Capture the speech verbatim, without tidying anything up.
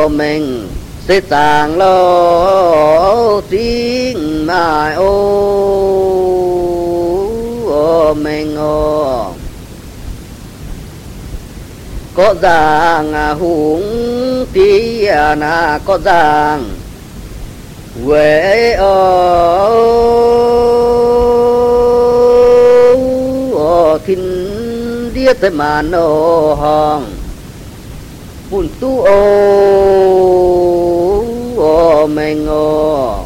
mình sẽ tàng lo tiếng mai ô mình ô có giang hùng tí na có giang quê ô thìn đĩa tới mà nô hong bùn tu ô ô mình ô